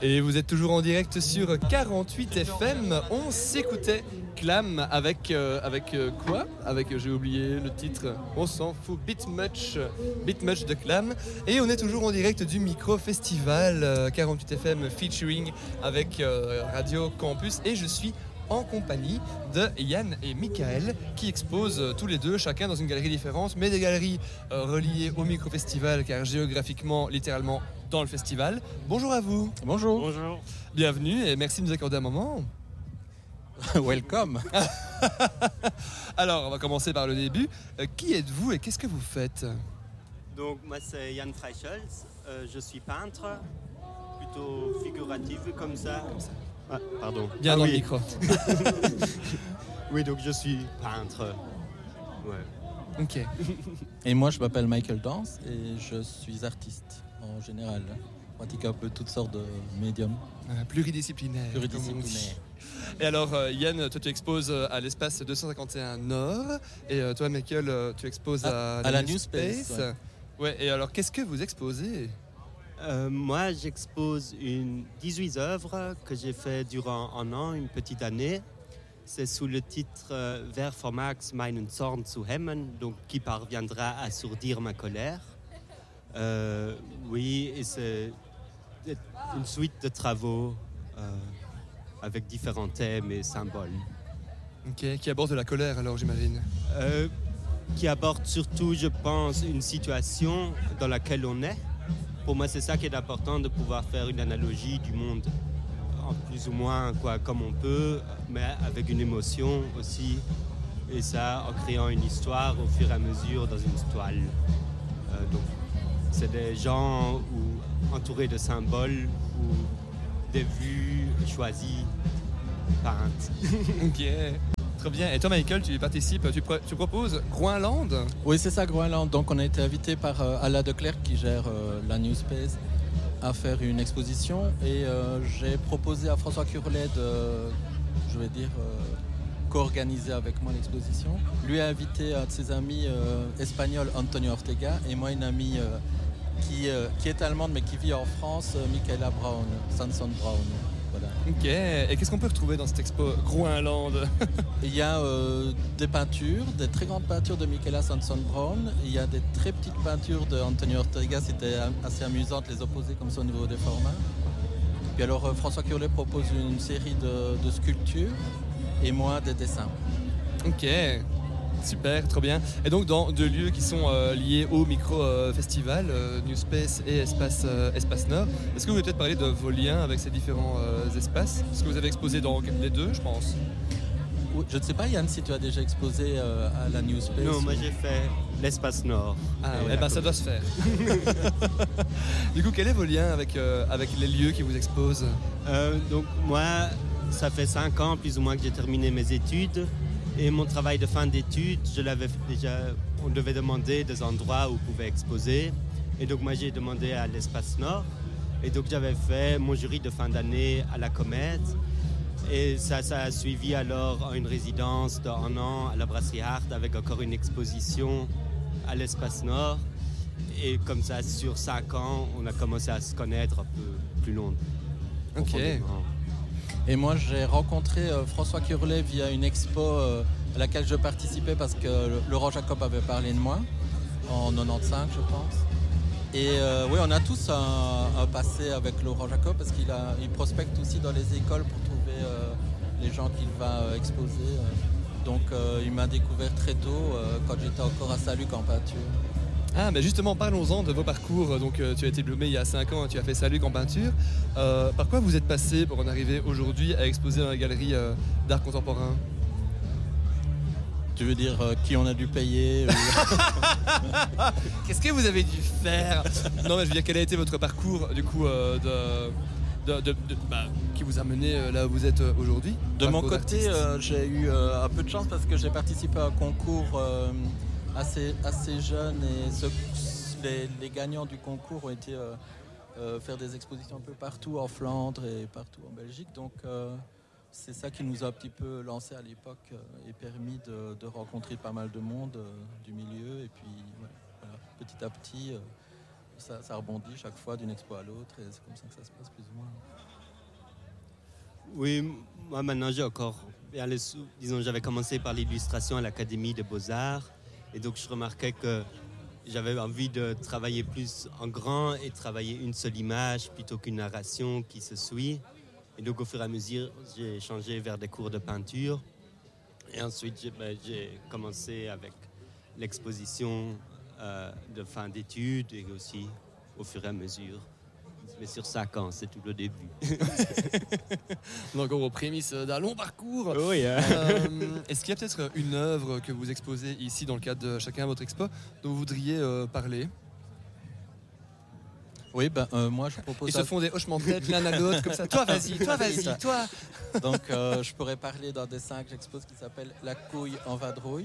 Et vous êtes toujours en direct sur 48 FM. On s'écoutait Clam avec quoi j'ai oublié le titre. On s'en fout. Bit Much de Clam. Et on est toujours en direct du Micro Festival 48 FM featuring avec Radio Campus. Et je suis en compagnie de Yann et Michael qui exposent tous les deux, chacun dans une galerie différente, mais des galeries reliées au Micro-Festival car géographiquement, littéralement, dans le festival. Bonjour à vous. Bonjour. Bonjour. Bienvenue et merci de nous accorder un moment. Welcome. Alors, on va commencer par le début. Qui êtes-vous et qu'est-ce que vous faites ? Donc moi c'est Jan Freischholz, je suis peintre, plutôt figuratif comme ça. Ah, pardon. Bien dans le micro. Oui, donc je suis peintre. Ouais. Ok. Et moi, je m'appelle Michael Dance et je suis artiste en général. Je pratique un peu toutes sortes de médiums. Pluridisciplinaire. Et alors, Yann, toi tu exposes à l'espace 251 Nord et toi, Michael, tu exposes à la New Space. Ouais, et alors qu'est-ce que vous exposez ? Moi, j'expose 18 œuvres que j'ai fait durant un an, une petite année. C'est sous le titre Wer vermag meinen Zorn zu hemmen, donc qui parviendra à assourdir ma colère. Oui, et c'est une suite de travaux avec différents thèmes et symboles. Ok, qui aborde la colère alors, j'imagine. Qui aborde surtout, je pense, une situation dans laquelle on est. Pour moi, c'est ça qui est important, de pouvoir faire une analogie du monde en plus ou moins comme on peut, mais avec une émotion aussi. Et ça, en créant une histoire au fur et à mesure dans une toile. Donc, c'est des gens entourés de symboles ou des vues choisies, peintes. Ok. Très bien. Et toi, Michael, tu participes, tu proposes Groenland ? Oui, c'est ça, Groenland. Donc, on a été invité par Ala Declercq qui gère la New Space à faire une exposition. Et j'ai proposé à François Curlet de, co-organiser avec moi l'exposition. Lui a invité un de ses amis espagnols, Antonio Ortega, et moi une amie qui est allemande mais qui vit en France, Michaela Braun, Sanson Braun. Voilà. Ok, et qu'est-ce qu'on peut retrouver dans cette expo Groenland ? Il y a des peintures, des très grandes peintures de Michaela Sanson Braun. Il y a des très petites peintures de Antonio Ortega, c'était assez amusant de les opposer comme ça au niveau des formats. Puis alors François Curlet propose une série de sculptures et moi des dessins. Ok, super, trop bien. Et donc dans deux lieux qui sont liés au micro-festival, New Space et Espace Nord, est-ce que vous voulez peut-être parler de vos liens avec ces différents espaces ? Parce que vous avez exposé dans les deux, je pense. Je ne sais pas, Yann, si tu as déjà exposé à la New Space. Non, moi j'ai fait l'Espace Nord. Ah, eh ben ça doit se faire. Du coup, quel est vos liens avec les lieux qui vous exposent ? Donc moi, ça fait 5 ans plus ou moins que j'ai terminé mes études. Et mon travail de fin d'études, on devait demander des endroits où on pouvait exposer. Et donc moi j'ai demandé à l'Espace Nord. Et donc j'avais fait mon jury de fin d'année à la Comète. Et ça a suivi alors une résidence d'1 an à la Brasserie Hart avec encore une exposition à l'Espace Nord. Et comme ça, sur 5 ans, on a commencé à se connaître un peu plus longtemps. Ok. Et moi, j'ai rencontré François Curlet via une expo à laquelle je participais parce que Laurent Jacob avait parlé de moi en 95, je pense. Et oui, on a tous un passé avec Laurent Jacob parce qu'il prospecte aussi dans les écoles pour trouver les gens qu'il va exposer. Donc, il m'a découvert très tôt quand j'étais encore à Saluc en peinture. Ah, mais justement, parlons-en de vos parcours. Donc, tu as été diplômé il y a 5 ans, tu as fait Saluc en peinture. Par quoi vous êtes passé pour en arriver aujourd'hui à exposer dans la galerie d'art contemporain ? Tu veux dire qui on a dû payer Qu'est-ce que vous avez dû faire ? Non, mais je veux dire, quel a été votre parcours, du coup, qui vous a mené là où vous êtes aujourd'hui ? De mon côté, j'ai eu un peu de chance parce que j'ai participé à un concours assez jeune et les gagnants du concours ont été faire des expositions un peu partout en Flandre et partout en Belgique. Donc c'est ça qui nous a un petit peu lancé à l'époque et permis de rencontrer pas mal de monde du milieu. Et puis voilà, petit à petit, ça rebondit chaque fois d'une expo à l'autre et c'est comme ça que ça se passe plus ou moins. Oui, moi maintenant j'ai encore... Disons, j'avais commencé par l'illustration à l'Académie des Beaux-Arts et donc je remarquais que j'avais envie de travailler plus en grand et travailler une seule image plutôt qu'une narration qui se suit. Et donc au fur et à mesure, j'ai changé vers des cours de peinture. Et ensuite, j'ai commencé avec l'exposition de fin d'études et aussi au fur et à mesure. Mais sur 5 ans, c'est tout le début. Donc aux prémices d'un long parcours. Oui, Est-ce qu'il y a peut-être une œuvre que vous exposez ici dans le cadre de chacun de votre expo dont vous voudriez parler? Oui, moi je propose... Ils se font des hochements de tête l'un à l'autre comme ça. Toi vas-y, toi. Donc je pourrais parler d'un dessin que j'expose qui s'appelle La couille en vadrouille.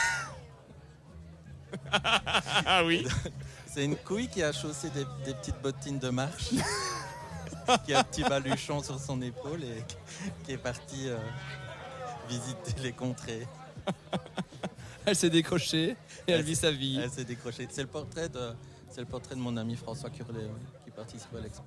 Ah oui. C'est une couille qui a chaussé des petites bottines de marche, qui a un petit baluchon sur son épaule et qui est partie visiter les contrées. Elle s'est décrochée et elle vit sa vie. Elle s'est décrochée. C'est le portrait de mon ami François Curlet qui participe à l'expo.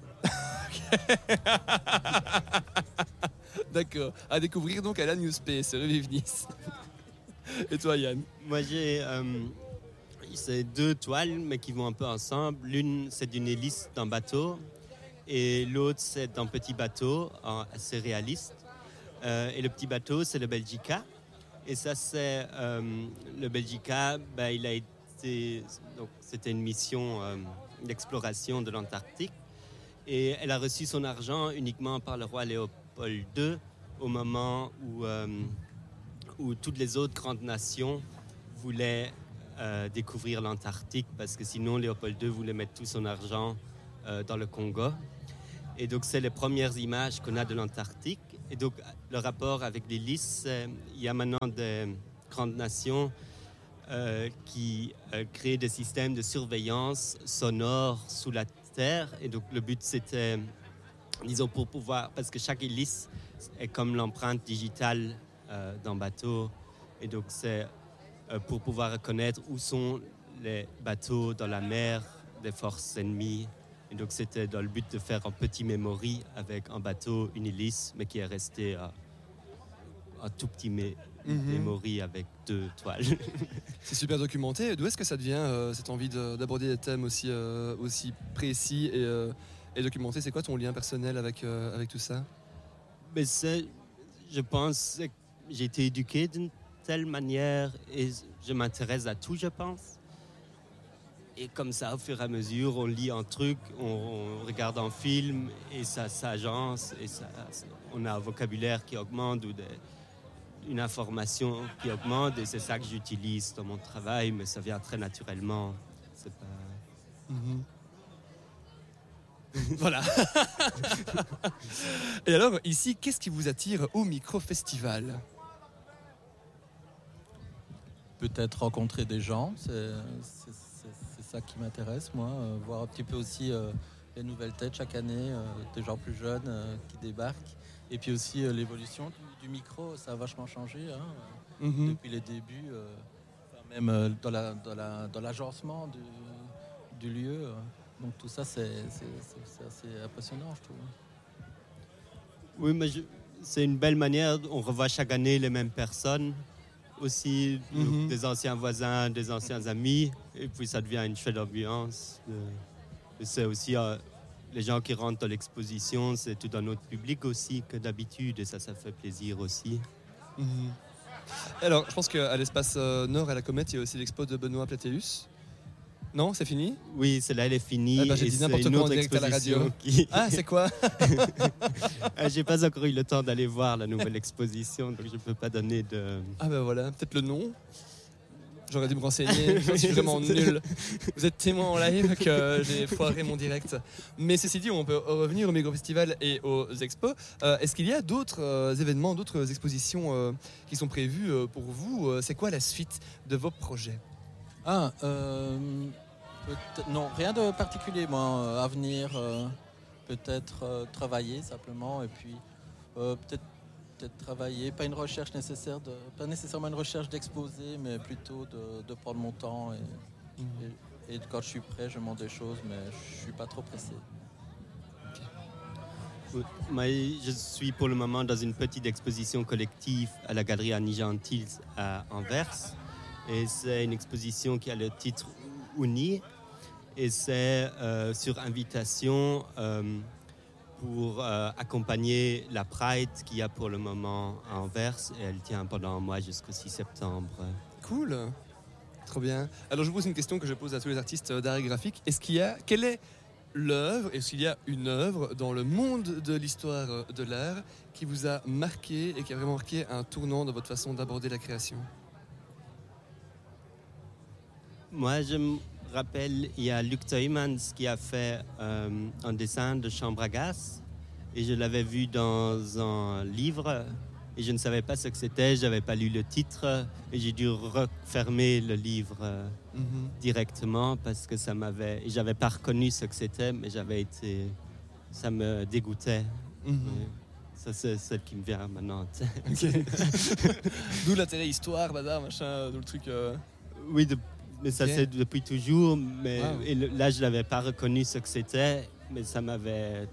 D'accord. À découvrir donc à la New Space, Revive Nice. Et toi Yann? moi j'ai... c'est 2 toiles, mais qui vont un peu ensemble. L'une, c'est d'une hélice d'un bateau, et l'autre, c'est d'un petit bateau assez réaliste. Et le petit bateau, c'est le Belgica. Et ça, c'est le Belgica. Il a été, donc, c'était une mission d'exploration de l'Antarctique, et elle a reçu son argent uniquement par le roi Léopold II au moment où toutes les autres grandes nations voulaient découvrir l'Antarctique, parce que sinon Léopold II voulait mettre tout son argent dans le Congo. Et donc c'est les premières images qu'on a de l'Antarctique. Et donc le rapport avec l'hélice, il y a maintenant des grandes nations qui créent des systèmes de surveillance sonore sous la terre. Et donc le but c'était, disons, pour pouvoir, parce que chaque hélice est comme l'empreinte digitale d'un bateau. Et donc c'est pour pouvoir reconnaître où sont les bateaux dans la mer des forces ennemies. Et donc c'était dans le but de faire un petit memory avec un bateau, une hélice, mais qui est resté un tout petit memory avec 2 toiles. C'est super documenté. D'où est-ce que ça devient cette envie d'aborder des thèmes aussi précis et documentés? C'est quoi ton lien personnel avec tout ça? Mais je pense que j'ai été éduqué d'une telle manière et je m'intéresse à tout, je pense. Et comme ça, au fur et à mesure, on lit un truc, on regarde un film et ça s'agence et on a un vocabulaire qui augmente ou une information qui augmente, et c'est ça que j'utilise dans mon travail, mais ça vient très naturellement. C'est pas... Voilà. Et alors, ici, qu'est-ce qui vous attire au Micro-Festival? Peut-être rencontrer des gens, c'est ça qui m'intéresse, moi. Voir un petit peu aussi les nouvelles têtes chaque année, des gens plus jeunes qui débarquent. Et puis aussi l'évolution du micro, ça a vachement changé depuis les débuts, même dans l'agencement du lieu. Donc tout ça, c'est assez impressionnant, je trouve. Oui, mais c'est une belle manière. On revoit chaque année les mêmes personnes. Aussi des anciens voisins, des anciens amis. Et puis ça devient une chouette ambiance. Et c'est aussi les gens qui rentrent dans l'exposition, c'est tout un autre public aussi que d'habitude. Et ça fait plaisir aussi. Alors, je pense qu'à l'espace Nord, à la Comète, il y a aussi l'expo de Benoît Platéus. Non, c'est fini? Oui, celle-là, elle est finie. J'ai dit n'importe quoi en direct à la radio. Ah, c'est quoi? J'ai pas encore eu le temps d'aller voir la nouvelle exposition, donc je peux pas donner de... Ah ben voilà, peut-être le nom. J'aurais dû me renseigner, je suis vraiment nul. Vous êtes témoin en live que j'ai foiré mon direct. Mais ceci dit, on peut revenir au Micro-Festival et aux expos. Est-ce qu'il y a d'autres événements, d'autres expositions qui sont prévues pour vous? C'est quoi la suite de vos projets? Non, rien de particulier, moi, à venir. Peut-être travailler simplement, et puis peut-être travailler, pas une recherche pas nécessairement une recherche d'exposer, mais plutôt de prendre mon temps et Et quand je suis prêt, je monte des choses, mais je suis pas trop pressé. Moi, je suis pour le moment dans une petite exposition collective à la galerie Annie Gentils à Anvers. Et c'est une exposition qui a le titre Uni. Et c'est sur invitation pour accompagner la Pride qu'il y a pour le moment à Anvers. Et elle tient pendant un mois jusqu'au 6 septembre. Cool, trop bien. Alors je vous pose une question que je pose à tous les artistes d'art et graphique. Quelle est l'œuvre, est-ce qu'il y a une œuvre dans le monde de l'histoire de l'art qui vous a marqué et qui a vraiment marqué un tournant dans votre façon d'aborder la création? Moi, je me rappelle, il y a Luc Tuymans qui a fait un dessin de chambre à gaz et je l'avais vu dans un livre et je ne savais pas ce que c'était, je n'avais pas lu le titre et j'ai dû refermer le livre directement parce que et j'avais pas reconnu ce que c'était, mais ça me dégoûtait. Ça, c'est celle qui me vient maintenant. Okay. D'où l'intérêt histoire, bazar, machin, d'où le truc. Oui, mais ça c'est depuis toujours. Mais wow. Là, je l'avais pas reconnu ce que c'était, mais ça m'avait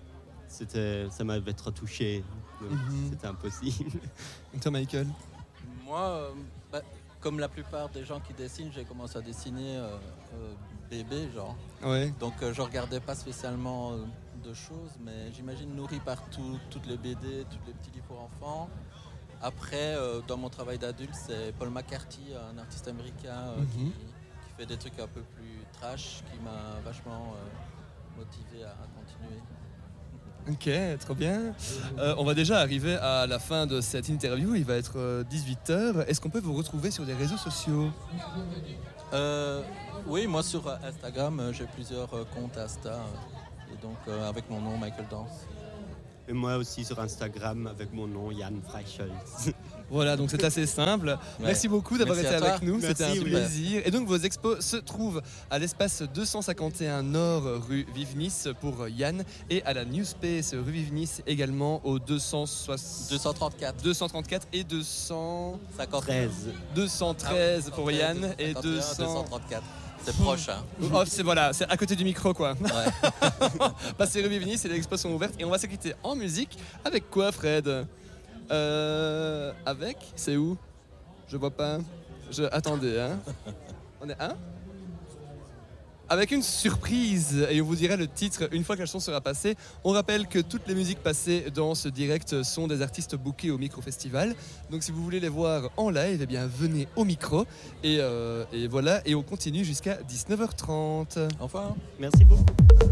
trop touché. C'était impossible. Et toi, Michael? Moi, comme la plupart des gens qui dessinent, j'ai commencé à dessiner bébé, genre. Ouais. Donc je regardais pas spécialement de choses, mais j'imagine nourri par toutes les BD, tous les petits livres pour enfants. Après, dans mon travail d'adulte, c'est Paul McCarthy, un artiste américain qui fait des trucs un peu plus trash, qui m'a vachement motivé à continuer. Ok, trop bien. On va déjà arriver à la fin de cette interview, il va être 18h. Est-ce qu'on peut vous retrouver sur des réseaux sociaux? Oui, moi sur Instagram, j'ai plusieurs comptes Insta, et donc avec mon nom, Michael Dance. Et moi aussi sur Instagram avec mon nom, Yann Freischholz. Voilà, donc c'est assez simple. Ouais. Merci beaucoup d'avoir été avec nous, c'était un plaisir. Et donc vos expos se trouvent à l'espace 251 Nord rue Vive-Nice pour Yann et à la New Space rue Vive-Nice également au 234 et 213 pour Yann et 234. C'est proche, hein. Oh, c'est à côté du micro, quoi. Ouais. Passez rue Vive-Nice et les expos sont ouvertes. Et on va se quitter en musique. Avec quoi, Fred? C'est où? Je vois pas. Attendez, hein. On est avec une surprise, et on vous dira le titre une fois que la chanson sera passée. On rappelle que toutes les musiques passées dans ce direct sont des artistes bookés au Micro Festival. Donc si vous voulez les voir en live, eh bien venez au micro. Et voilà, et on continue jusqu'à 19h30. Enfin, merci beaucoup.